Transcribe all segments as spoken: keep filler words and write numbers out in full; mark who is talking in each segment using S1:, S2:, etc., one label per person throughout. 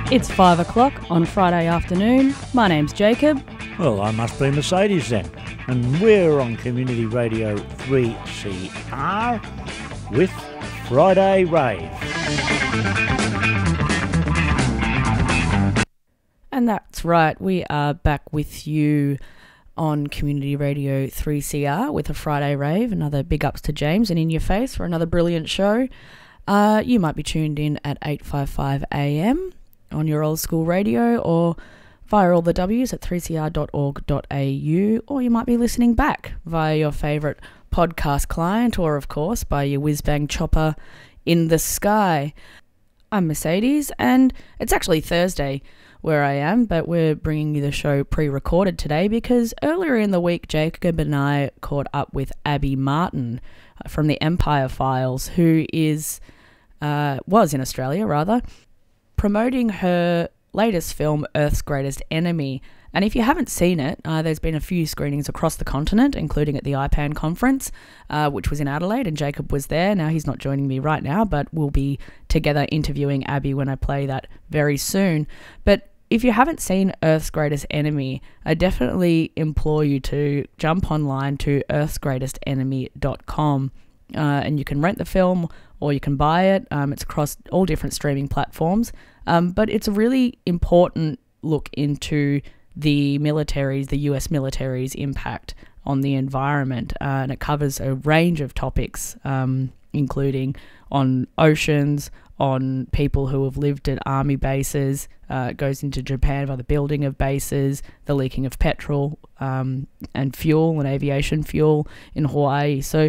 S1: It's five o'clock on Friday afternoon. My name's Jacob.
S2: Well, I must be Mercedes then. And we're on Community Radio three C R with Friday Rave.
S1: And that's right, we are back with you on Community Radio three C R with a Friday Rave. Another big ups to James and In Your Face for another brilliant show. Uh, you might be tuned in at eight fifty-five a m on your old school radio or via all the W's at three c r dot org dot a u, or you might be listening back via your favourite podcast client or, of course, by your whiz-bang chopper in the sky. I'm Mercedes, and it's actually Thursday where I am, but we're bringing you the show pre-recorded today because earlier in the week, Jacob and I caught up with Abby Martin from the Empire Files, who is uh, was in Australia, rather, promoting her latest film, Earth's Greatest Enemy. And if you haven't seen it, uh, there's been a few screenings across the continent, including at the I PAN conference, uh, which was in Adelaide, and Jacob was there. Now, he's not joining me right now, but we'll be together interviewing Abby when I play that very soon. But if you haven't seen Earth's Greatest Enemy, I definitely implore you to jump online to earths greatest enemy dot com. Uh, and you can rent the film or you can buy it. Um, it's across all different streaming platforms. Um, but it's a really important look into the military's, the U S military's impact on the environment. Uh, and it covers a range of topics, um, including on oceans, on people who have lived at army bases. Uh, it goes into Japan by the building of bases, the leaking of petrol um, and fuel and aviation fuel in Hawaii. So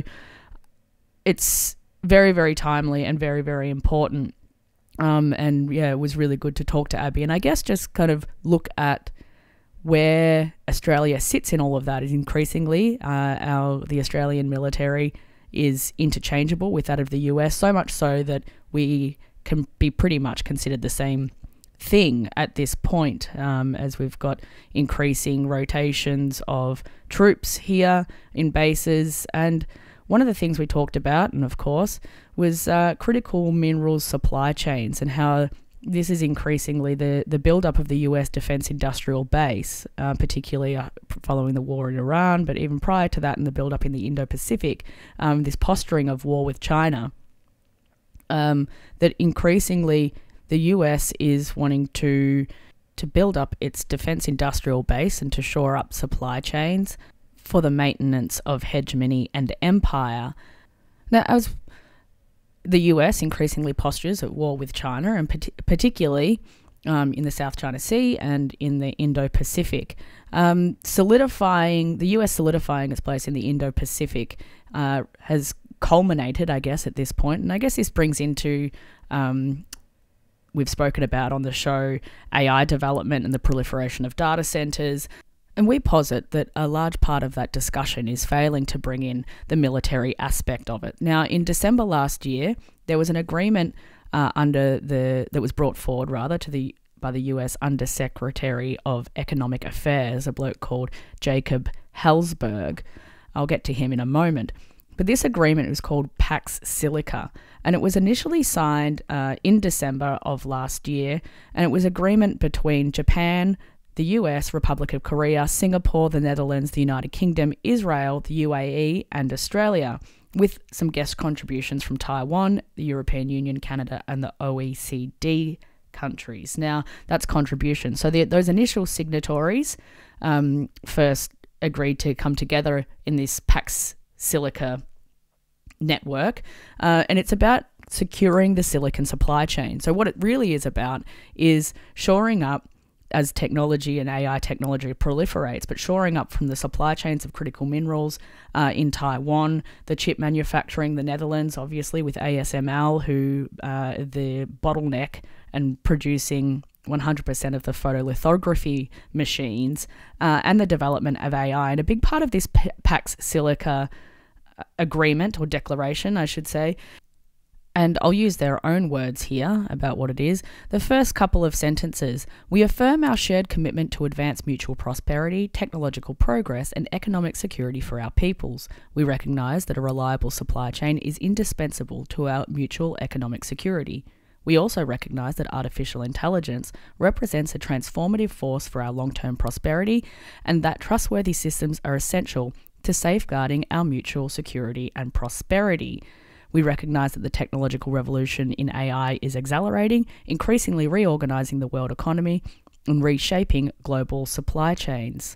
S1: it's very, very timely and very, very important. Um, and yeah, it was really good to talk to Abby. And I guess just kind of look at where Australia sits in all of that is increasingly uh, our the Australian military is interchangeable with that of the U S, so much so that we can be pretty much considered the same thing at this point, um, as we've got increasing rotations of troops here in bases. And one of the things we talked about, and of course, was uh, critical minerals supply chains and how this is increasingly the, the build-up of the U S defense industrial base, uh, particularly uh, following the war in Iran, but even prior to that and the build-up in the Indo-Pacific, um, this posturing of war with China, um, that increasingly the U S is wanting to to build up its defense industrial base and to shore up supply chains for the maintenance of hegemony and empire. Now, as the U S increasingly postures at war with China, and pat- particularly um, in the South China Sea and in the Indo-Pacific, um, solidifying the U S solidifying its place in the Indo-Pacific uh, has culminated, I guess, at this point. And I guess this brings into um, we've spoken about on the show A I development and the proliferation of data centers. And we posit that a large part of that discussion is failing to bring in the military aspect of it. Now, in December last year, there was an agreement uh, under the that was brought forward, rather, to the by the U S Undersecretary of Economic Affairs, a bloke called Jacob Hellsberg. I'll get to him in a moment. But this agreement was called Pax Silica, and it was initially signed uh, in December of last year, and it was agreement between Japan, the U S, Republic of Korea, Singapore, the Netherlands, the United Kingdom, Israel, the U A E, and Australia, with some guest contributions from Taiwan, the European Union, Canada, and the O E C D countries. Now, that's contribution. So the, those initial signatories um, first agreed to come together in this Pax Silica network, uh, and it's about securing the silicon supply chain. So what it really is about is shoring up, as technology and A I technology proliferates, but shoring up from the supply chains of critical minerals uh, in Taiwan, the chip manufacturing, the Netherlands, obviously with A S M L, who uh, the bottleneck and producing one hundred percent of the photolithography machines, uh, and the development of A I. And a big part of this P- Pax Silica agreement, or declaration, I should say, and I'll use their own words here about what it is. The first couple of sentences: we affirm our shared commitment to advance mutual prosperity, technological progress, and economic security for our peoples. We recognise that a reliable supply chain is indispensable to our mutual economic security. We also recognise that artificial intelligence represents a transformative force for our long-term prosperity, and that trustworthy systems are essential to safeguarding our mutual security and prosperity. We recognise that the technological revolution in A I is accelerating, increasingly reorganising the world economy and reshaping global supply chains.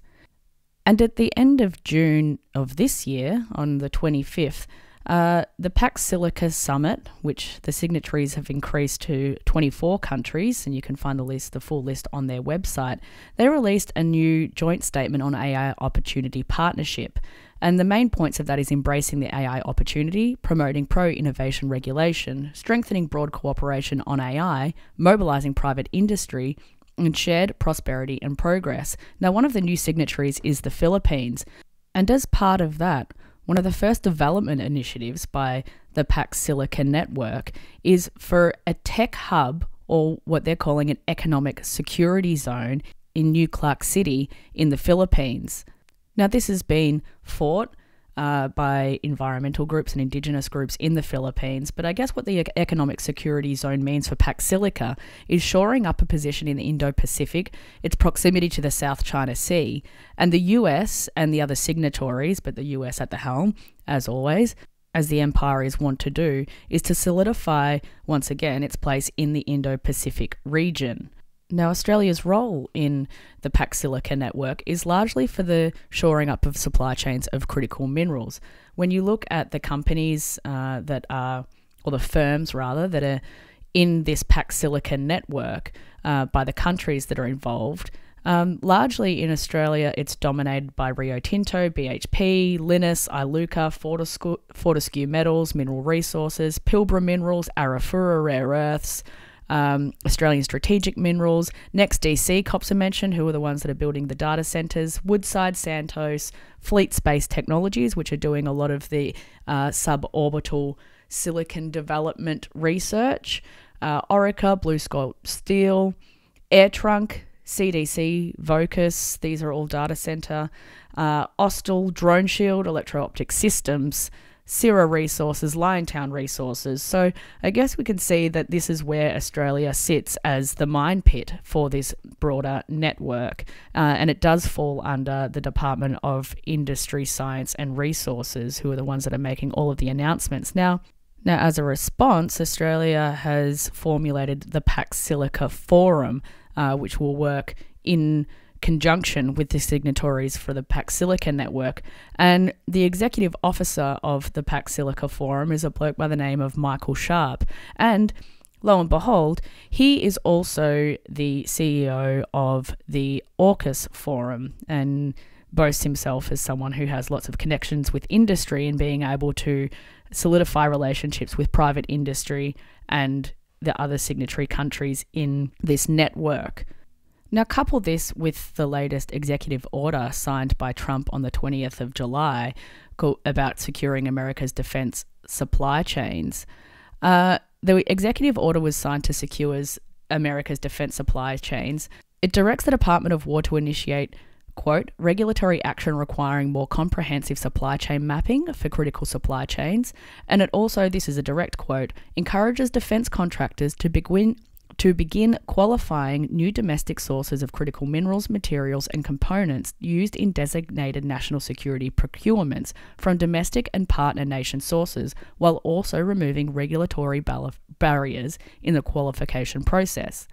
S1: And at the end of June of this year, on the twenty-fifth, uh, the Pax Silica Summit, which the signatories have increased to twenty-four countries, and you can find the list, the full list on their website, they released a new joint statement on A I opportunity partnership. And the main points of that is embracing the A I opportunity, promoting pro-innovation regulation, strengthening broad cooperation on A I, mobilising private industry, and shared prosperity and progress. Now, one of the new signatories is the Philippines. And as part of that, one of the first development initiatives by the Pax Silica Network is for a tech hub, or what they're calling an economic security zone, in New Clark City in the Philippines. Now, this has been fought uh, by environmental groups and indigenous groups in the Philippines, but I guess what the economic security zone means for Pax Silica is shoring up a position in the Indo-Pacific, its proximity to the South China Sea, and the U S and the other signatories, but the U S at the helm, as always, as the empires want to do, is to solidify, once again, its place in the Indo-Pacific region. Now, Australia's role in the Pax Silica network is largely for the shoring up of supply chains of critical minerals. When you look at the companies uh, that are, or the firms rather, that are in this Pax Silica network uh, by the countries that are involved, um, largely in Australia, it's dominated by Rio Tinto, B H P, Lynas, Iluka, Fortescue, Fortescue Metals, Mineral Resources, Pilbara Minerals, Arafura Rare Earths, Um, Australian Strategic Minerals, NextDC, Cops are mentioned, who are the ones that are building the data centres, Woodside, Santos, Fleet Space Technologies, which are doing a lot of the uh, suborbital silicon development research, uh, Orica, BlueScope Steel, AirTrunk, C D C, Vocus, these are all data centre, uh, Austal, Drone Shield, Electro-Optic Systems, Syrah Resources, Liontown Resources. So I guess we can see that this is where Australia sits as the mine pit for this broader network. Uh, and it does fall under the Department of Industry, Science and Resources, who are the ones that are making all of the announcements. Now, now as a response, Australia has formulated the Pax Silica Forum, uh, which will work in conjunction with the signatories for the Pax Silica network. And the executive officer of the Pax Silica Forum is a bloke by the name of Michael Sharp. And lo and behold, he is also the C E O of the AUKUS Forum and boasts himself as someone who has lots of connections with industry and being able to solidify relationships with private industry and the other signatory countries in this network. Now, couple this with the latest executive order signed by Trump on the twentieth of July about securing America's defense supply chains. Uh, the executive order was signed to secure America's defense supply chains. It directs the Department of War to initiate, quote, regulatory action requiring more comprehensive supply chain mapping for critical supply chains. And it also, this is a direct quote, encourages defense contractors to begin to begin qualifying new domestic sources of critical minerals, materials, and components used in designated national security procurements from domestic and partner nation sources, while also removing regulatory bar- barriers in the qualification process.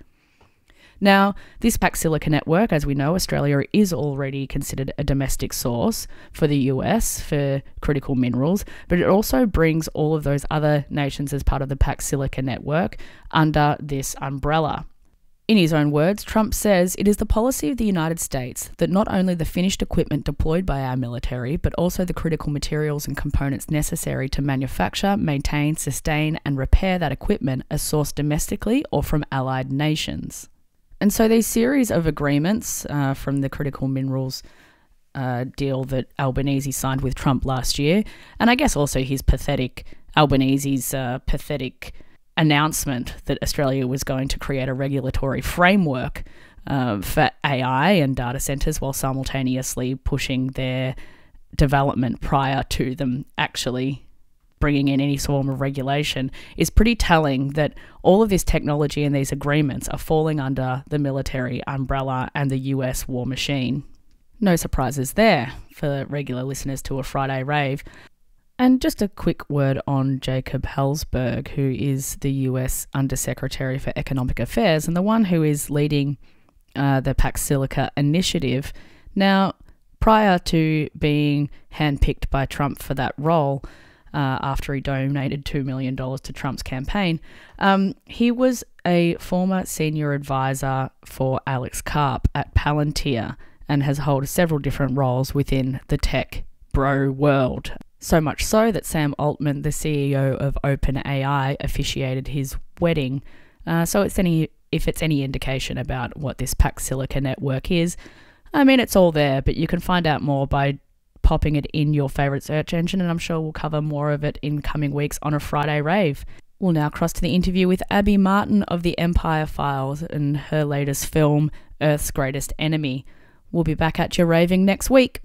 S1: Now, this Pax Silica network, as we know, Australia is already considered a domestic source for the U S for critical minerals, but it also brings all of those other nations as part of the Pax Silica network under this umbrella. In his own words, Trump says, it is the policy of the United States that not only the finished equipment deployed by our military, but also the critical materials and components necessary to manufacture, maintain, sustain, and repair that equipment are sourced domestically or from allied nations. And so these series of agreements uh, from the critical minerals uh, deal that Albanese signed with Trump last year, and I guess also his pathetic, Albanese's uh, pathetic announcement that Australia was going to create a regulatory framework uh, for A I and data centres while simultaneously pushing their development prior to them actually bringing in any form of regulation, is pretty telling that all of this technology and these agreements are falling under the military umbrella and the U S war machine. No surprises there for regular listeners to A Friday Rave. And just a quick word on Jacob Hellsberg, who is the U S Undersecretary for Economic Affairs and the one who is leading uh, the Pax Silica initiative. Now, prior to being handpicked by Trump for that role, uh, after he donated two million dollars to Trump's campaign, um, he was a former senior advisor for Alex Karp at Palantir and has held several different roles within the tech bro world. So much so that Sam Altman, the C E O of OpenAI, officiated his wedding. Uh, so it's any if it's any indication about what this Pax Silica network is, I mean, it's all there, but you can find out more by popping it in your favourite search engine, and I'm sure we'll cover more of it in coming weeks on A Friday Rave. We'll now cross to the interview with Abby Martin of The Empire Files and her latest film, Earth's Greatest Enemy. We'll be back at your raving next week.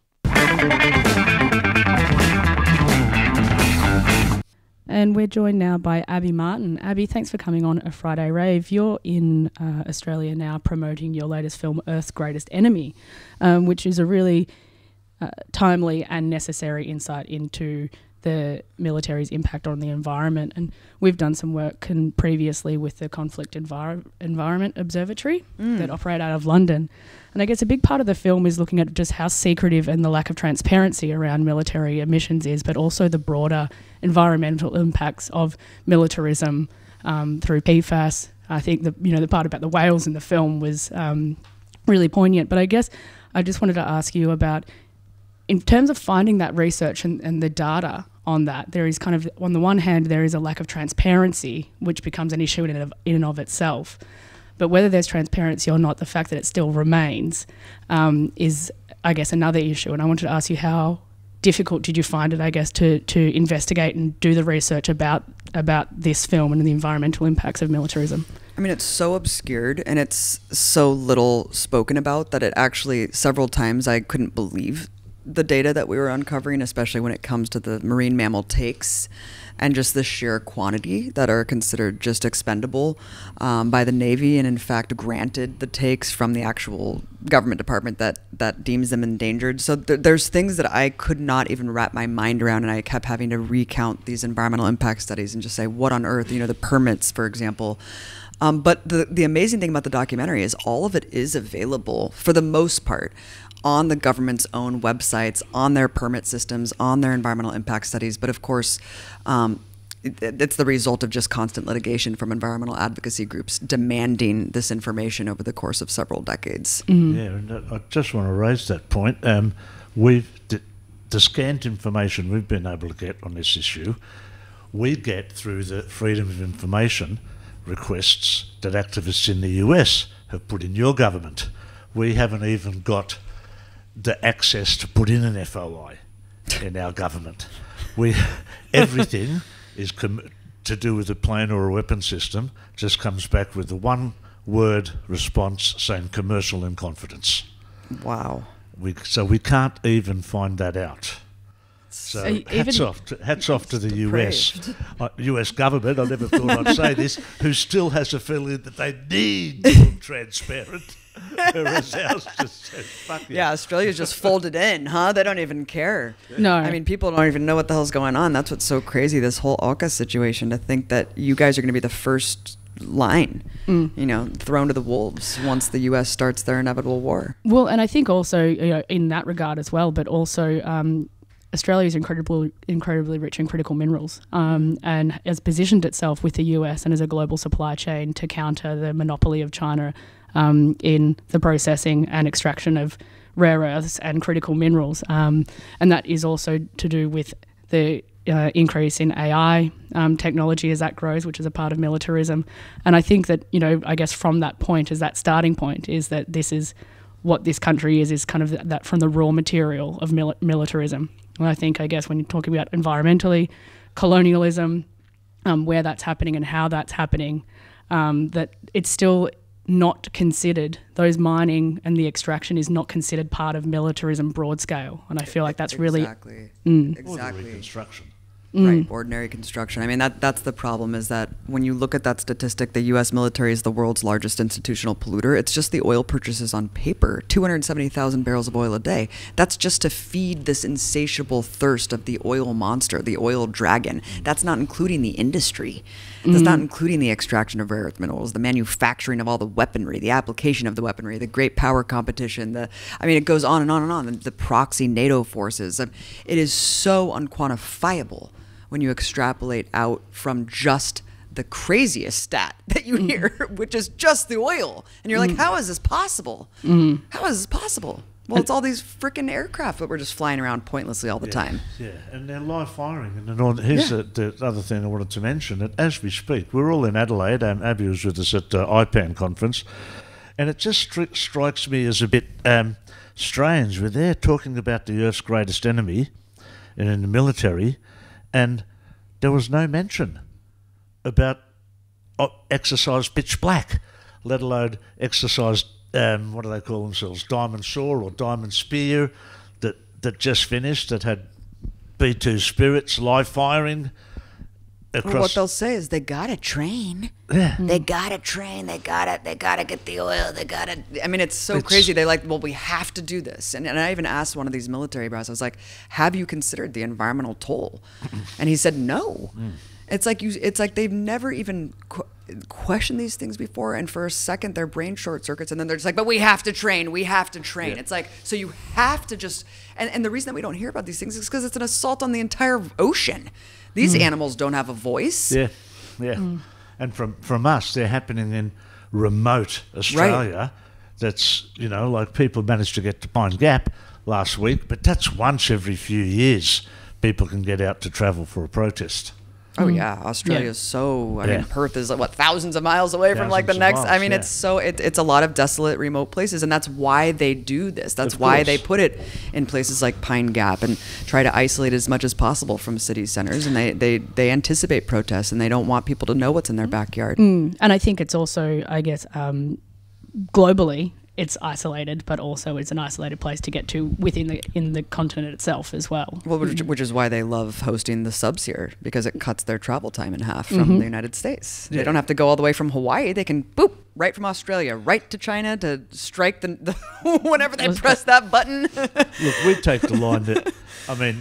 S1: And we're joined now by Abby Martin. Abby, thanks for coming on A Friday Rave. You're in uh, Australia now promoting your latest film, Earth's Greatest Enemy, um, which is a really uh, timely and necessary insight into the military's impact on the environment. And we've done some work con- previously with the Conflict Envir- Environment Observatory mm. that operate out of London. And I guess a big part of the film is looking at just how secretive and the lack of transparency around military emissions is, but also the broader environmental impacts of militarism um, through P FAS. I think the you know the part about the whales in the film was um, really poignant. But I guess I just wanted to ask you about, in terms of finding that research and, and the data on that, there is kind of, on the one hand, there is a lack of transparency, which becomes an issue in and of, in and of itself. But whether there's transparency or not, the fact that it still remains um, is, I guess, another issue. And I wanted to ask you, how difficult did you find it, I guess, to, to investigate and do the research about about this film and the environmental impacts of militarism?
S3: I mean, it's so obscured and it's so little spoken about that it actually, several times I couldn't believe the data that we were uncovering, especially when it comes to the marine mammal takes and just the sheer quantity that are considered just expendable um, by the Navy, and in fact granted the takes from the actual government department that that deems them endangered. So th- there's things that I could not even wrap my mind around, and I kept having to recount these environmental impact studies and just say, what on earth, you know, the permits, for example. Um, but the the amazing thing about the documentary is all of it is available, for the most part, on the government's own websites, on their permit systems, on their environmental impact studies. But of course, um, it, it's the result of just constant litigation from environmental advocacy groups demanding this information over the course of several decades.
S2: Mm. Yeah, and I just want to raise that point. Um, we've the, the scant information we've been able to get on this issue, we get through the Freedom of Information requests that activists in the U S have put in your government. We haven't even got the access to put in an F O I in our government. We everything is com- to do with a plane or a weapon system just comes back with the one word response saying commercial in confidence.
S3: Wow.
S2: We so we can't even find that out. So, so hats off to, hats off to the U S uh, U S government. I never thought I'd say this, who still has a feeling that they need to look transparent. Whereas ours just says, fuck
S3: yeah, Australia's just folded in, huh? They don't even care.
S1: No.
S3: I mean, people don't even know what the hell's going on. That's what's so crazy, this whole AUKUS situation, to think that you guys are going to be the first line, mm. you know, thrown to the wolves once the U S starts their inevitable war.
S1: Well, and I think also, you know, in that regard as well, but also um, Australia is incredibly, incredibly rich in critical minerals um, and has positioned itself with the U S and as a global supply chain to counter the monopoly of China Um, in the processing and extraction of rare earths and critical minerals. Um, and that is also to do with the uh, increase in A I um, technology as that grows, which is a part of militarism. And I think that, you know, I guess from that point, as that starting point, is that this is what this country is, is kind of that, that from the raw material of mil- militarism. And I think, I guess, when you're talking about environmentally, colonialism, um, where that's happening and how that's happening, um, that it's still not considered, those mining and the extraction is not considered part of militarism broad scale. And I feel like that's
S3: exactly.
S1: really... Mm.
S3: Exactly.
S2: Reconstruction.
S3: Right, ordinary construction. I mean, that that's the problem, is that when you look at that statistic, the U S military is the world's largest institutional polluter. It's just the oil purchases on paper, two hundred seventy thousand barrels of oil a day. That's just to feed this insatiable thirst of the oil monster, the oil dragon. That's not including the industry. That's not including the extraction of rare earth minerals, the manufacturing of all the weaponry, the application of the weaponry, the great power competition. The, I mean, it goes on and on and on. The, the proxy NATO forces. It is so unquantifiable when you extrapolate out from just the craziest stat that you hear, which is just the oil. And you're like, how is this possible? How is this possible? Well, it's all these freaking aircraft that we're just flying around pointlessly all the
S2: yeah,
S3: time.
S2: Yeah, and they're live firing. And then on, here's
S3: Yeah.
S2: the, the other thing I wanted to mention. That as we speak, we're all in Adelaide, and Abby was with us at uh, I PAN conference, and it just stri- strikes me as a bit um, strange. We're there talking about the Earth's greatest enemy, and in the military, and there was no mention about uh, exercise pitch black, let alone exercise, um, what do they call themselves, diamond saw or diamond spear, that, that just finished, that had B two spirits live firing across.
S3: Well, what they'll say is they gotta train.
S2: Yeah.
S3: They gotta train. They gotta. They gotta get the oil. They gotta. I mean, it's so
S2: It's-
S3: crazy. They like. Well, we have to do this. And, and I even asked one of these military brass. I was like, "Have you considered the environmental toll?" And he said, "No."
S2: Mm.
S3: It's like you. It's like they've never even qu- questioned these things before. And for a second, their brain short circuits, and then they're just like, "But we have to train. We have to train."
S2: Yeah.
S3: It's like, so you have to just. And, and the reason that we don't hear about these things is because it's an assault on the entire ocean. These animals don't have a voice.
S2: Yeah, yeah. And from, from us, they're happening in remote Australia. That's, you know, like people managed to get to Pine Gap last week, but that's once every few years people can get out to travel for a protest.
S3: Oh yeah, Australia's
S1: Yeah.
S3: so. I
S2: Yeah.
S3: mean, Perth is like what thousands of miles away from like the
S2: Thousands of
S3: next. I
S2: miles,
S3: mean,
S2: yeah.
S3: it's so. It, it's a lot of desolate, remote places, and that's why they do this. That's
S2: Of
S3: why
S2: course.
S3: they put it in places like Pine Gap and try to isolate as much as possible from city centers. And they they they anticipate protests, and they don't want people to know what's in their backyard.
S1: Mm. And I think it's also, I guess, um, globally, it's isolated, but also it's an isolated place to get to within the in the continent itself as well.
S3: Well, which, which is why they love hosting the subs here, because it cuts their travel time in half from the United States.
S2: Yeah.
S3: They don't have to go all the way from Hawaii. They can boop right from Australia right to China to strike the, the whenever they press that button.
S2: Look, we take the line that, I mean,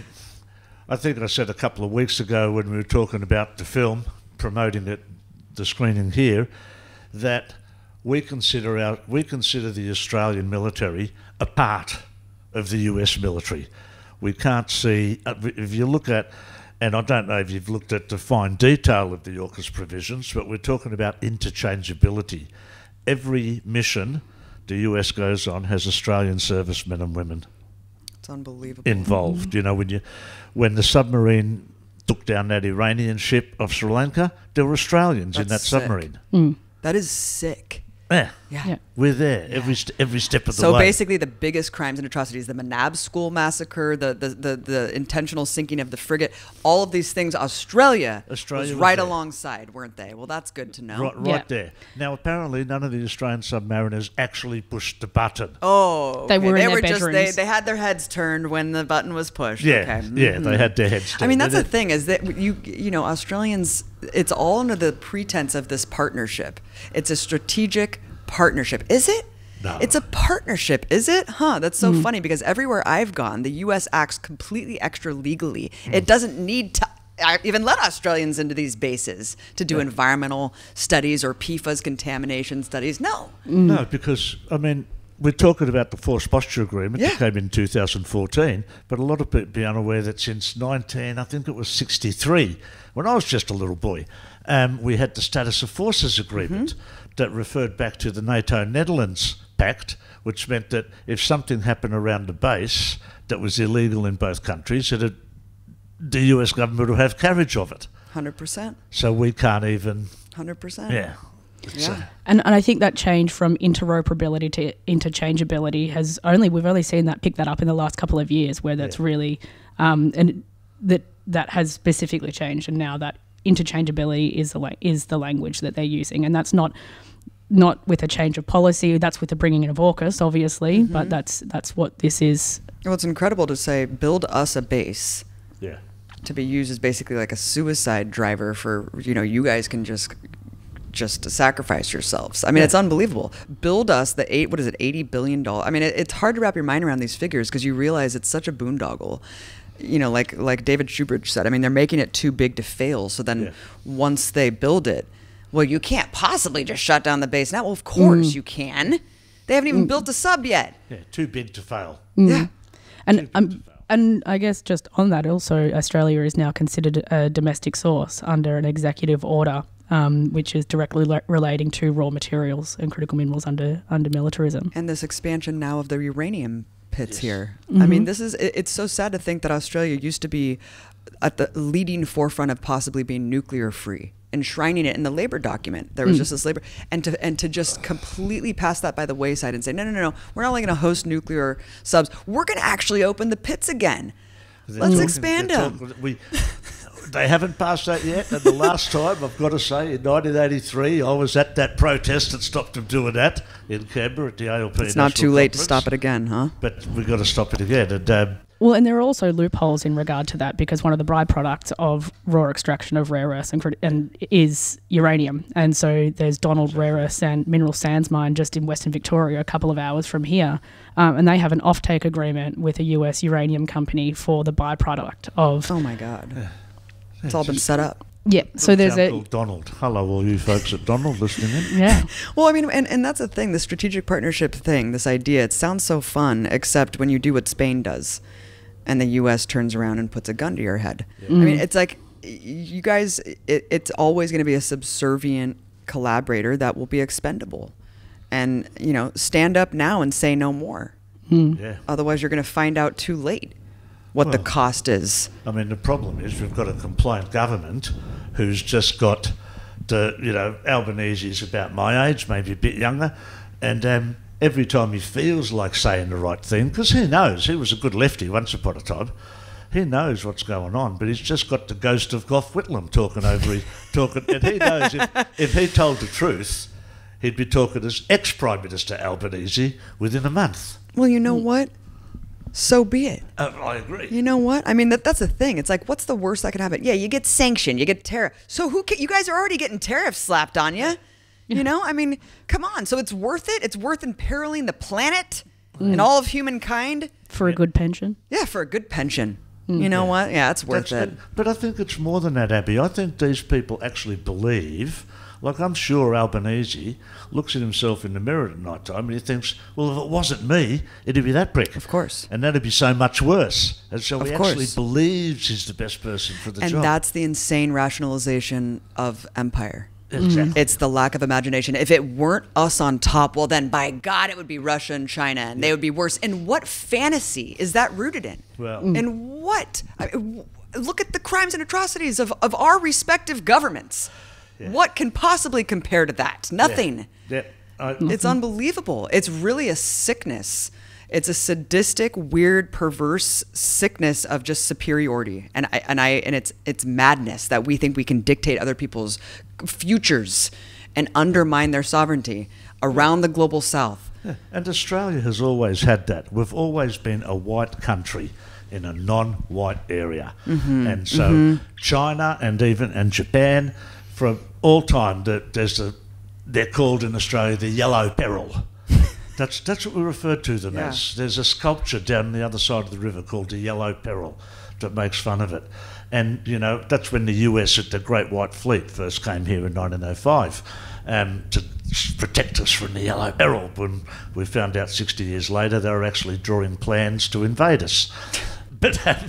S2: I think I said a couple of weeks ago when we were talking about the film, promoting it, the screening here, that we consider our we consider the Australian military a part of the U S military. We can't see, if you look at, and I don't know if you've looked at the fine detail of the AUKUS provisions, but we're talking about interchangeability. Every mission the U S goes on has Australian servicemen and women
S3: It's unbelievable.
S2: involved. You know, when you when the submarine took down that Iranian ship off Sri Lanka, there were Australians in that
S3: That's sick.
S2: submarine.
S3: That is sick.
S2: Yeah,
S3: Yeah.
S1: Yeah.
S2: we're there every st- every step of the
S3: So
S2: way.
S3: basically, the biggest crimes and atrocities, the Manab school massacre, the, the, the, the intentional sinking of the frigate, all of these things, Australia,
S2: Australia
S3: was
S2: was
S3: right
S2: there.
S3: alongside, weren't they? Well, that's good to know.
S2: right, right
S1: Yeah.
S2: there. Now, apparently, none of the Australian submariners actually pushed the button.
S3: Oh,
S1: They
S3: okay.
S1: were in
S3: they
S1: their
S3: were just they,
S1: bedrooms.
S3: they had their heads turned when the button was pushed.
S2: yeah,
S3: okay.
S2: yeah,
S3: Mhm.
S2: they had their heads.
S3: I mean,
S2: turned.
S3: that's the
S2: They-
S3: thing is that you you know Australians. It's all under the pretense of this partnership. It's a strategic partnership, is it?
S2: No.
S3: It's a partnership, is it? Huh, that's so funny because everywhere I've gone, the U S acts completely extra legally. It doesn't need to uh, even let Australians into these bases to do environmental studies or P FAS contamination studies. No.
S2: No, because, I mean, we're talking about the Forced Posture Agreement
S3: Yeah.
S2: that came in two thousand fourteen, but a lot of people be unaware that since nineteen, I think it was sixty-three, when I was just a little boy, um, we had the Status of Forces Agreement that referred back to the NATO-Netherlands Pact, which meant that if something happened around the base that was illegal in both countries, it had, the U S government would have carriage of it.
S3: one hundred percent.
S2: So we can't even,
S3: one hundred percent.
S2: yeah. It's,
S3: Yeah.
S2: uh,
S1: And, and I think that change from interoperability to interchangeability has only, we've only seen that pick that up in the last couple of years where that's
S2: Yeah.
S1: really, um, and that that has specifically changed. And now that interchangeability is the, la- is the language that they're using. And that's not, not with a change of policy, that's with the bringing in of AUKUS, obviously, but that's, that's what this is.
S3: Well, it's incredible to say, build us a base.
S2: yeah.
S3: to be used as basically like a suicide driver for, you know, you guys can just just sacrifice yourselves. I mean,
S2: Yeah.
S3: it's unbelievable. Build us the eight, what is it, eighty billion dollars. I mean, it, it's hard to wrap your mind around these figures because you realize it's such a boondoggle. You know, like like David Shoebridge said, I mean, they're making it too big to fail. So then
S2: Yeah.
S3: once they build it, well, you can't possibly just shut down the base now. Well, of course
S1: Mm.
S3: you can. They haven't even built a sub yet.
S2: Yeah, too big to fail.
S3: Yeah.
S1: And
S2: Too big
S1: um,
S2: to fail.
S1: and I guess just on that, also Australia is now considered a domestic source under an executive order, um, which is directly le- relating to raw materials and critical minerals under under militarism.
S3: And this expansion now of the uranium pits
S2: Yes.
S3: here. I
S1: Mhm.
S3: mean, this is it, it's so sad to think that Australia used to be at the leading forefront of possibly being nuclear free, enshrining it in the labor document. There was
S1: Mm.
S3: just this labor, and to and to just completely pass that by the wayside and say, no, no, no, no, we're not only going to host nuclear subs, we're going to actually open the pits again.
S2: They're
S3: Let's
S2: talking-
S3: expand
S2: they're
S3: them.
S2: talking- We, they haven't passed that yet. And the last time, I've got to say, in nineteen eighty-three, I was at that protest that stopped them doing that in Canberra at the A L P.
S3: It's not
S2: National
S3: too late to
S2: Conference.
S3: stop it again, huh?
S2: But we've got to stop it again. And um,
S1: Well, and there are also loopholes in regard to that because one of the byproducts of raw extraction of rare earths and, crit- and is uranium. And so there's Donald Rare Earth Sand, Mineral Sands Mine just in Western Victoria, a couple of hours from here. Um, and they have an offtake agreement with a U S uranium company for the byproduct of...
S3: Oh my God. It's all been set up.
S1: Yeah, so there's a...
S2: Uncle Donald. Hello, all you folks at Donald listening in.
S1: Yeah.
S3: Well, I mean, and, and that's the thing, the strategic partnership thing, this idea, it sounds so fun, except when you do what Spain does and the U S turns around and puts a gun to your head. I mean, it's like, y- you guys, it, it's always going to be a subservient collaborator that will be expendable. And, you know, stand up now and say no more.
S2: Yeah.
S3: Otherwise, you're going to find out too late what the
S2: Well,
S3: cost is.
S2: I mean, the problem is we've got a compliant government who's just got the, you know, Albanese is about my age, maybe a bit younger, and um, every time he feels like saying the right thing, because he knows he was a good lefty once upon a time, he knows what's going on, but he's just got the ghost of Gough Whitlam talking over his talking, and he knows if, if he told the truth, he'd be talking as ex-Prime Minister Albanese within a month.
S3: Well, you know what? So be it.
S2: Uh, I agree.
S3: You know what? I mean, that, that's the thing. It's like, what's the worst that could happen? Yeah, you get sanctioned, you get tariff. So who? Ca- you guys are already getting tariffs slapped on you. You know, I mean, come on. So it's worth it. It's worth imperiling the planet and all of humankind.
S1: For a good pension.
S3: Yeah, for a good pension. You know what? Yeah, it's worth
S2: That's
S3: it.
S2: the- But I think it's more than that, Abby. I think these people actually believe, like I'm sure Albanese looks at himself in the mirror at night time and he thinks, well, if it wasn't me, it'd be that prick.
S3: Of course.
S2: And that'd be so much worse. And so
S3: Of
S2: he
S3: course.
S2: actually believes he's the best person for the
S3: And
S2: job.
S3: that's the insane rationalization of empire.
S2: Exactly.
S3: It's the lack of imagination. If it weren't us on top, well, then by God, it would be Russia and China, and they would be worse. And what fantasy is that rooted in?
S2: Well-
S3: and what? I, w- look at the crimes and atrocities of, of our respective governments.
S2: Yeah.
S3: What can possibly compare to that? Nothing.
S2: Yeah. I,
S3: It's unbelievable. It's really a sickness. It's a sadistic, weird, perverse sickness of just superiority, and I and I and it's it's madness that we think we can dictate other people's futures and undermine their sovereignty around the global South.
S2: Yeah, and Australia has always had that. We've always been a white country in a non-white area,
S3: Mm-hmm.
S2: and so China and even and Japan, from all time, the, there's a they're called in Australia the yellow peril. That's that's what we refer to them
S3: Yeah.
S2: as. There's a sculpture down the other side of the river called the Yellow Peril that makes fun of it. And, you know, that's when the U S, at the Great White Fleet, first came here in nineteen oh five um, to s- protect us from the Yellow Peril. When we found out sixty years later they were actually drawing plans to invade us. But um,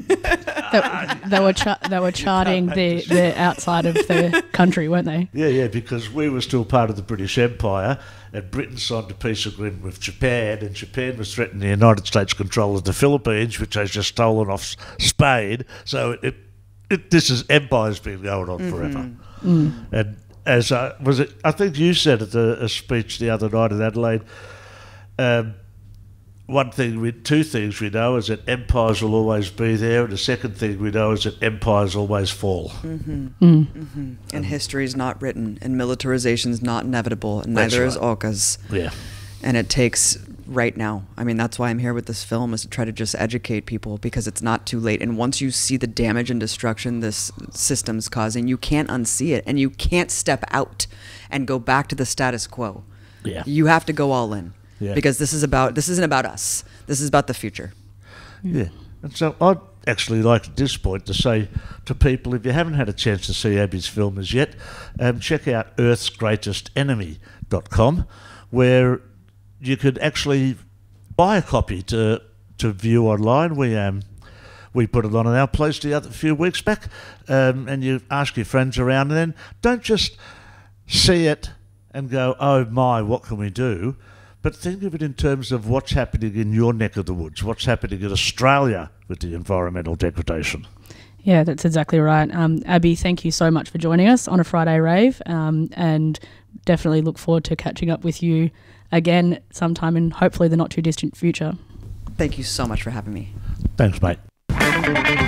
S1: They, they were cha- they were charting the, the outside of the country, weren't they?
S2: yeah, yeah, because we were still part of the British Empire, and Britain signed a peace agreement with Japan, and Japan was threatening the United States' control of the Philippines, which they've just stolen off S- Spain. So it, it, it this is empire's been going on forever. And as I was it, I think you said at a, a speech the other night in Adelaide. Um, One thing, we, two things we know is that empires will always be there, and the second thing we know is that empires always fall.
S3: And history's not written, and militarization's not inevitable, and
S2: That's
S3: neither is
S2: right.
S3: Oka's.
S2: Yeah.
S3: And it takes right now. I mean, that's why I'm here with this film, is to try to just educate people, because it's not too late. And once you see the damage and destruction this system's causing, you can't unsee it, and you can't step out and go back to the status quo.
S2: Yeah.
S3: You have to go all in,
S2: yeah.
S3: because this is about this isn't about us. This is about the future.
S2: Yeah. And so I'd actually like at this point to say to people, if you haven't had a chance to see Abby's film as yet, um, check out earth's greatest enemy dot com, where you could actually buy a copy to to view online. We um we put it on in our place the other few weeks back, um, and you ask your friends around, and then don't just see it and go, oh my, what can we do? But think of it in terms of what's happening in your neck of the woods, what's happening in Australia with the environmental degradation.
S4: Yeah, that's exactly right. Um, Abby, thank you so much for joining us on a Friday Rave, um, and definitely look forward to catching up with you again sometime in hopefully the not too distant future.
S3: Thank you so much for having me.
S2: Thanks, mate.